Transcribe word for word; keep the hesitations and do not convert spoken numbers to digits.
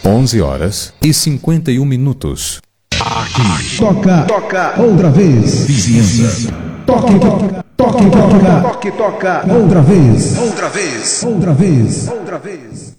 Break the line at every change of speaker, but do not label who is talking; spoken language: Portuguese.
onze horas e cinquenta e um minutos.
Aqui. Toca, toca, outra vez. Vizinhança. Toque, toca, toque, toca, toque, toca, outra vez. Outra vez. Outra vez. Outra vez.